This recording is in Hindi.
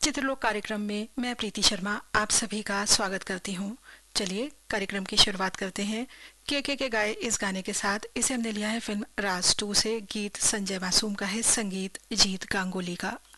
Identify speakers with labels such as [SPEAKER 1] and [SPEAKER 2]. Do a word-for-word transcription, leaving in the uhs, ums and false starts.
[SPEAKER 1] चित्रलोक कार्यक्रम में मैं प्रीति शर्मा आप सभी का स्वागत करती हूँ। चलिए कार्यक्रम की शुरुआत करते हैं। के के के गाए इस गाने के साथ। इसे हमने लिया है फिल्म राज टू से। गीत संजय मासूम का है, संगीत जीत गांगुली का।